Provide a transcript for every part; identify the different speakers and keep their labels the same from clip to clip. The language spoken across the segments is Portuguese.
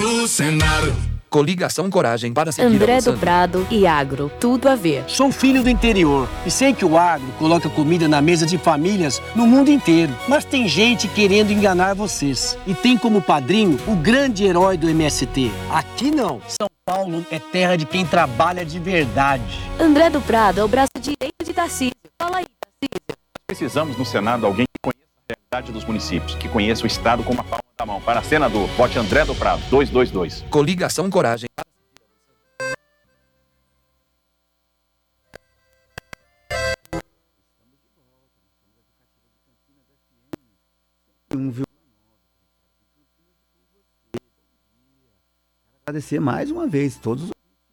Speaker 1: no Senado.
Speaker 2: Coligação Coragem para seguir
Speaker 3: André
Speaker 2: avançando.
Speaker 3: do Prado e agro, tudo a ver.
Speaker 4: Sou filho do interior e sei que o agro coloca comida na mesa de famílias no mundo inteiro. Mas tem gente querendo enganar vocês. E tem como padrinho o grande herói do MST. Aqui não. São Paulo é terra de quem trabalha de verdade.
Speaker 3: André do Prado é o braço direito de Tarcísio. Fala aí, Tarcísio.
Speaker 5: Precisamos no Senado alguém que conheça a realidade dos municípios, que conheça o Estado com uma palma da mão. Para senador, vote André do Prado, 222.
Speaker 2: Coligação Coragem para
Speaker 6: agradecer mais uma vez todos os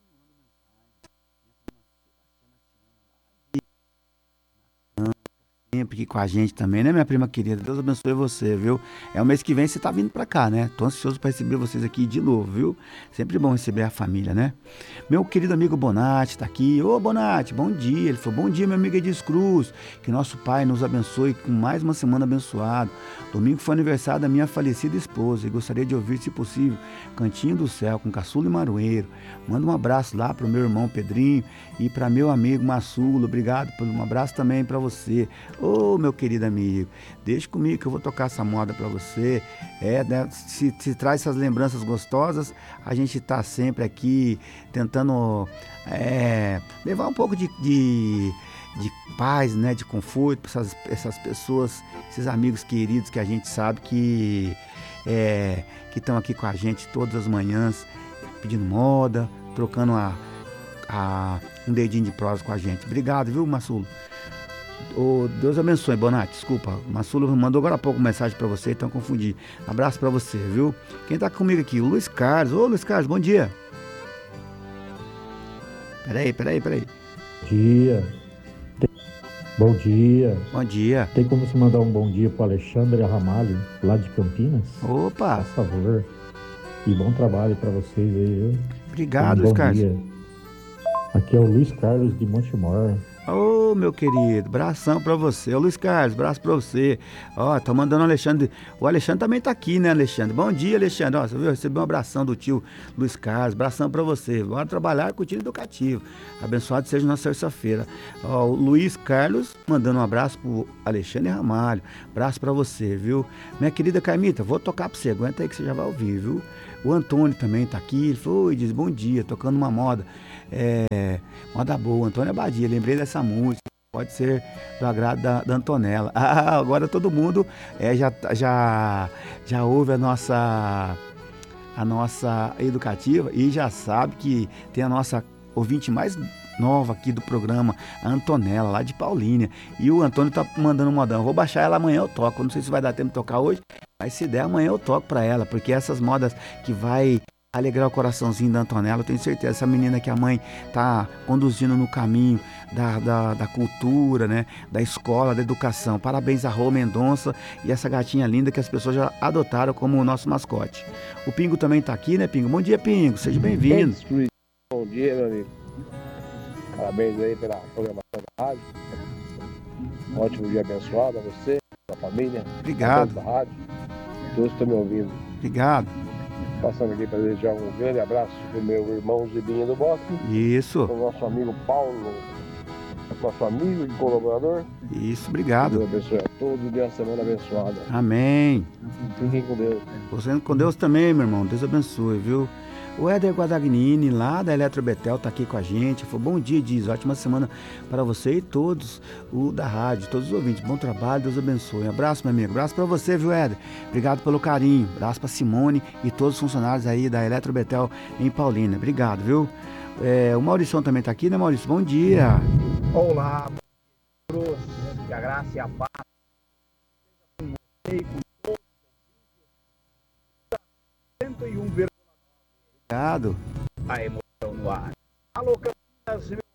Speaker 6: sempre aqui com a gente também, né, minha prima querida? Deus abençoe você, viu? O mês que vem você tá vindo pra cá, né? Tô ansioso pra receber vocês aqui de novo, viu? Sempre bom receber a família, né? Meu querido amigo Bonatti tá aqui. Ô, Bonatti, bom dia. Ele falou, bom dia, meu amigo Edis Cruz. Que nosso Pai nos abençoe com mais uma semana abençoada. Domingo foi aniversário da minha falecida esposa e gostaria de ouvir, se possível, Cantinho do Céu, com Caçula e Maroeiro. Manda um abraço lá pro meu irmão Pedrinho e pra meu amigo Massulo. Obrigado por um abraço também pra você. Ô, meu querido amigo, deixa comigo que eu vou tocar essa moda pra você. Né, se traz essas lembranças gostosas, a gente tá sempre aqui tentando levar um pouco de paz, né, de conforto para essas pessoas, esses amigos queridos que a gente sabe que estão aqui com a gente todas as manhãs, pedindo moda, trocando um dedinho de prosa com a gente. Obrigado, viu, Massulo? Deus abençoe, Bonatti, desculpa. Massulo mandou agora há pouco mensagem pra você, então confundi. Abraço pra você, viu? Quem tá comigo aqui? O Luiz Carlos. Ô, Luiz Carlos, bom dia. Peraí.
Speaker 7: Bom dia.
Speaker 6: Bom dia.
Speaker 7: Tem como você mandar um bom dia pro Alexandre Ramalho, lá de Campinas?
Speaker 6: Opa.
Speaker 7: Por favor. E bom trabalho pra vocês aí, viu?
Speaker 6: Obrigado, Luiz Carlos.
Speaker 7: Dia. Aqui é o Luiz Carlos de Montemor.
Speaker 6: Ô, meu querido, bração pra você. Ô, Luiz Carlos, braço pra você. Ó, tá mandando o Alexandre. O Alexandre também tá aqui, né, Alexandre? Bom dia, Alexandre. Ó, você viu? Recebeu um abração do tio Luiz Carlos. Bração pra você. Bora trabalhar com o time educativo. Abençoado seja na terça-feira. Ó, o Luiz Carlos mandando um abraço pro Alexandre Ramalho. Abraço pra você, viu? Minha querida Carmita, vou tocar pra você. Aguenta aí que você já vai ouvir, viu? O Antônio também tá aqui. Ele falou, diz bom dia, tocando uma moda. Moda boa, Antônio Abadia, lembrei dessa música, pode ser do agrado da Antonella. Agora todo mundo já ouve a nossa educativa e já sabe que tem a nossa ouvinte mais nova aqui do programa, a Antonella, lá de Paulínia. E o Antônio tá mandando um modão, vou baixar ela amanhã, eu toco, não sei se vai dar tempo de tocar hoje, mas se der amanhã eu toco pra ela, porque essas modas que vai alegrar o coraçãozinho da Antonella, eu tenho certeza, essa menina que a mãe tá conduzindo no caminho da cultura, né, da escola, da educação. Parabéns a Rô Mendonça e essa gatinha linda que as pessoas já adotaram como o nosso mascote. O Pingo também tá aqui, né, Pingo? Bom dia, Pingo, seja bem-vindo.
Speaker 8: Bom dia, meu amigo. Parabéns aí pela programação da rádio. Um ótimo dia abençoado a você, a família.
Speaker 6: Obrigado.
Speaker 8: Da rádio. Todos estão me ouvindo.
Speaker 6: Obrigado.
Speaker 8: Passando aqui para desejar um grande abraço pro meu irmão Zibinha do Bosque.
Speaker 6: Isso.
Speaker 8: Pro nosso amigo Paulo, nosso amigo e colaborador.
Speaker 6: Isso, obrigado.
Speaker 8: Deus abençoe a todos e dê uma semana abençoada.
Speaker 6: Amém.
Speaker 8: Fiquem com Deus.
Speaker 6: Você com Deus também, meu irmão. Deus abençoe, viu? O Éder Guadagnini, lá da Eletrobetel, tá aqui com a gente. Falou, bom dia, diz. Ótima semana para você e todos da rádio, todos os ouvintes. Bom trabalho, Deus abençoe. Abraço, meu amigo. Abraço para você, viu, Éder? Obrigado pelo carinho. Abraço para Simone e todos os funcionários aí da Eletrobetel em Paulínia. Obrigado, viu? O Maurição também tá aqui, né, Maurício? Bom dia.
Speaker 9: Olá, Cruz. Que a graça e a paz.
Speaker 6: Obrigado.
Speaker 9: A emoção no ar. Alô, Campinas,